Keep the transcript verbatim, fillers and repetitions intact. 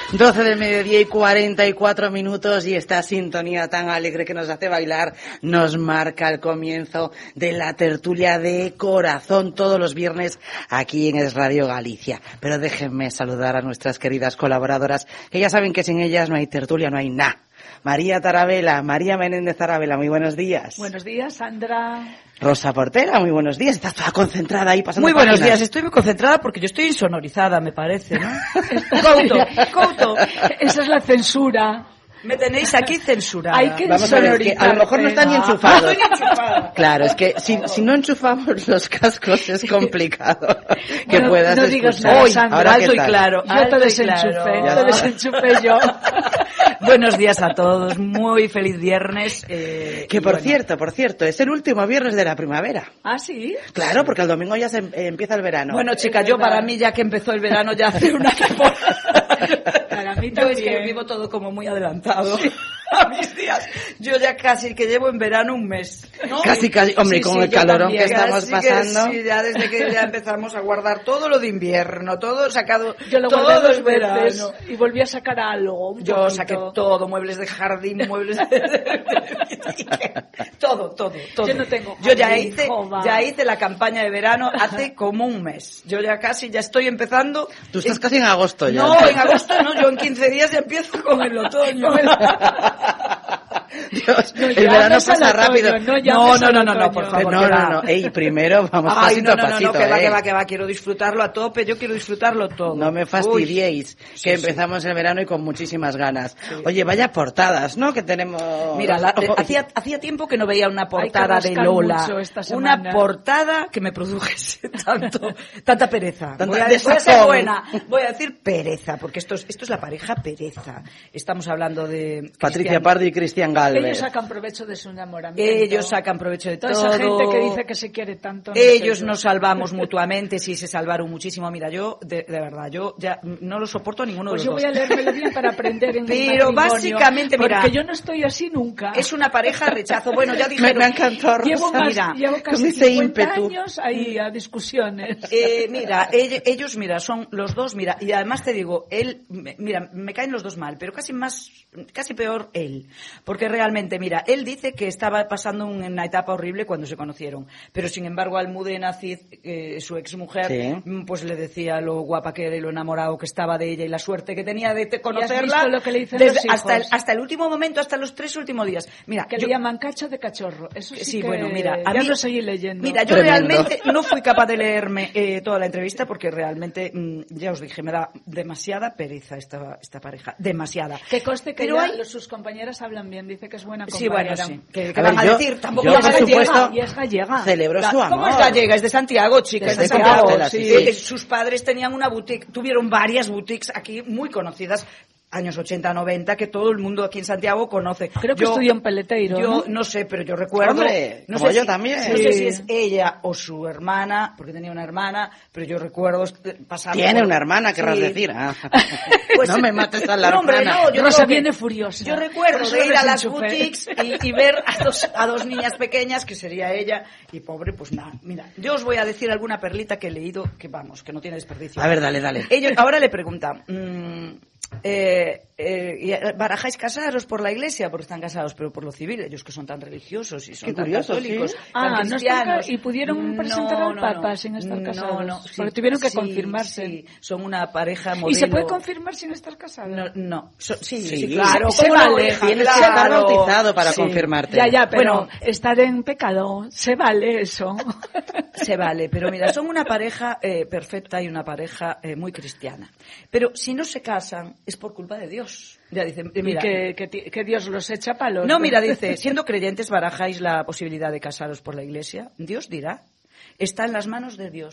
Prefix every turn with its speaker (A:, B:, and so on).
A: doce del mediodía y cuarenta y cuatro minutos y esta sintonía tan alegre que nos hace bailar nos marca el comienzo de la tertulia de corazón todos los viernes aquí en Es Radio Galicia. Pero déjenme saludar a nuestras queridas colaboradoras, que ya saben que sin ellas no hay tertulia, no hay nada. María Tarabela, María Menéndez Tarabela, muy buenos días.
B: Buenos días, Sandra.
A: Rosa Portela, muy buenos días. Estás toda concentrada ahí pasando
C: Muy buenos
A: páginas.
C: días, estoy muy concentrada porque yo estoy insonorizada, me parece, ¿no? Couto, Couto.
B: Esa es la censura.
C: Me tenéis aquí censurada.
B: Hay que
A: Vamos a ver, es que a lo mejor no está ni enchufado.
C: No estoy ni enchufada.
A: Claro, es que si, si no enchufamos los cascos es complicado que
B: Bueno,
A: puedas
B: no digas
A: escuchar.
B: nada,
C: Hoy,
B: Sandra.
A: Ahora,
C: alto
A: ¿qué
C: y
A: tal?
C: claro.
B: Yo te
C: alto y
B: desenchufé,
C: claro.
B: te desenchufé yo.
C: Buenos días a todos, muy feliz viernes. Eh,
A: Que
C: y
A: por
C: bueno,
A: cierto, por cierto, es el último viernes de la primavera.
B: ¿Ah, sí?
A: Claro, porque el domingo ya se em- eh, empieza el verano.
C: Bueno, chica, yo
B: verdad.
C: para mí ya que empezó el verano ya hace una temporada.
B: Para mí
C: Yo es que
B: también.
C: vivo todo como muy adelantado a mis días. Yo ya casi que llevo en verano un mes, ¿no?
A: Casi, casi, hombre, con el
C: yo
A: calorón
C: también.
A: que estamos
C: Casi que
A: pasando.
C: sí, ya desde que ya empezamos a guardar todo lo de invierno, todo sacado,
B: Yo lo
C: todo
B: guardé dos
C: el
B: veces
C: verano.
B: y volví a sacar algo. Un
C: Yo
B: poquito.
C: saqué todo, muebles de jardín, muebles de... todo, todo, todo.
B: Yo no tengo
C: Yo ya
B: jardín,
C: hice,
B: jova.
C: ya hice la campaña de verano hace como un mes. Yo ya casi, ya estoy empezando.
A: Tú estás casi en agosto ya.
C: No, en agosto no, yo en quince días ya empiezo con el otoño.
A: Dios,
B: No
A: el
B: llames
A: verano
B: al
A: pasa
B: otoño,
A: rápido.
B: no llames
C: No, no,
B: al
C: no, no, no,
B: otoño.
C: por favor.
A: no,
C: que
A: no,
C: va.
A: no. Ey, primero vamos
C: Ay,
A: pasito
C: no, no,
A: a
C: no,
A: pasito.
C: no, que va,
A: eh.
C: que va, que va, quiero disfrutarlo a tope, yo quiero disfrutarlo todo.
A: No me fastidiéis,
C: Uy,
A: que
C: sí,
A: empezamos el verano y con muchísimas ganas. Oye, vaya portadas, ¿no? Que tenemos...
C: Mira, la- eh, hacía, hacía tiempo que no veía una portada
B: Hay que
C: de
B: rascar
C: Lola.
B: mucho esta
C: Una
B: semana.
C: portada que me produjese tanto, tanta pereza.
A: Tanta
C: voy, a, voy a ser
A: desazón.
C: buena, voy a decir pereza, porque esto es, esto es la pareja pereza. Estamos hablando de
A: Patricia
C: Cristian-
A: Pardo y Cristian Galvez.
B: Ellos sacan provecho de su enamoramiento.
C: Ellos sacan provecho de
B: Toda
C: todo.
B: esa gente que dice que se quiere tanto. no sé
C: Ellos
B: yo.
C: nos salvamos mutuamente, sí, se salvaron muchísimo. Mira, yo, de, de verdad, yo ya no lo soporto a ninguno
B: Pues
C: de
B: yo
C: los
B: voy a
C: dos.
B: leérmelo bien para aprender en
C: Pero
B: el matrimonio,
C: básicamente, mira,
B: porque yo no estoy así nunca.
C: Es una pareja de rechazo. Bueno, ya
A: Me,
C: dijeron...
A: me ha encantado, Rosa.
B: Llevo, más,
C: mira,
B: llevo
A: con
B: casi
A: ese
B: cincuenta
A: ímpetu.
B: años ahí a discusiones.
C: Eh, mira, ell- ellos, mira, son los dos, mira, y además te digo, él, me- mira, me caen los dos mal, pero casi más, casi peor él, porque realmente, mira, él dice que estaba pasando una etapa horrible cuando se conocieron, pero sin embargo Almudena Cid, eh, su exmujer,
A: Sí.
C: mm, pues le decía lo guapa que era y lo enamorado que estaba de ella y la suerte que tenía de te- conocerla,
B: visto lo que le dicen
C: desde-
B: los hijos?
C: hasta el, hasta el último momento, hasta los tres últimos días. Mira,
B: Que
C: yo-
B: le llaman cacho de cachorro. Eso sí,
C: Sí,
B: que
C: bueno, mira, a
B: ya
C: mí,
B: lo seguí leyendo.
C: Mira, yo
A: Tremendo.
C: realmente no fui capaz de leerme eh, toda la entrevista porque realmente, mm, ya os dije, me da demasiada pereza esta, esta pareja, demasiada.
B: Que conste que
C: Pero
B: ya
C: hay-
B: los- sus compañeras hablan bien, dice que es buena
C: Sí, bueno,
B: compañera.
C: sí. Que, que
A: A
C: van
A: ver,
C: a
A: yo-
C: decir, tampoco
A: yo,
C: vas a
A: por
C: decir,
A: supuesto,
C: "Ah,
B: y es gallega.
A: celebro su amor.
C: ¿Cómo es gallega? Es de Santiago, chica,
A: Es
C: es de
A: de
C: Santiago.
A: Compostela,
C: Sí.
A: sí, sí.
C: Eh, Sus padres tenían una boutique, tuvieron varias boutiques aquí muy conocidas, años ochenta, noventa, que todo el mundo aquí en Santiago conoce.
B: Creo que estudió en Peleteiro,
C: Yo
B: ¿no?
C: no sé, pero yo recuerdo...
A: Hombre,
C: no
A: como
C: sé
A: yo
C: si-
A: también.
C: No sé
B: Sí.
C: si es ella o su hermana, porque tenía una hermana, pero yo recuerdo eh, pasar...
A: Tiene
C: por-
A: una hermana, querrás
C: Sí.
A: decir. Ah.
C: Pues-
A: no me mates a la
C: No, hombre,
A: hermana.
C: no, yo
B: Rosa
C: creo que-
B: viene furiosa.
C: Yo
B: Por
C: recuerdo
B: eso
C: de
B: lo
C: ir a las
B: desenchufé.
C: boutiques y, y ver a dos, a dos niñas pequeñas, que sería ella, y pobre, pues nada. Mira, yo os voy a decir alguna perlita que he leído, que vamos, que no tiene desperdicio.
A: A ver, dale, dale.
C: Ellos, ahora le preguntan, mm, eh, eh, y, eh, ¿barajáis casaros por la iglesia? Porque están casados, pero por lo civil, ellos que son tan religiosos y son
A: Qué
C: tan
A: curioso,
C: católicos,
A: sí.
C: tan
B: Ah, no están
C: cristianos.
B: ca- y pudieron presentar al Papa sin estar casados.
C: No, no,
B: Porque tuvieron que
C: sí,
B: confirmarse.
C: sí, son una pareja modelo.
B: ¿Y se puede confirmar sin estar casado?
C: No, no. So- sí,
A: Sí,
C: sí, claro.
B: se
C: ¿cómo no,
B: vale.
C: hija?
A: Tienes que estar
C: Claro.
A: bautizado para
C: Sí.
A: confirmarte.
B: Ya, ya, pero
C: Bueno.
B: estar en pecado, ¿se vale eso?
C: Se vale, pero mira, son una pareja eh, perfecta y una pareja eh, muy cristiana. Pero si no se casan es por culpa de Dios. Ya dicen,
B: Y
C: mira,
B: que, que, ti- que Dios los echa palos.
C: no, mira, dice, siendo creyentes barajáis la posibilidad de casaros por la iglesia. Dios dirá, está en las manos de Dios.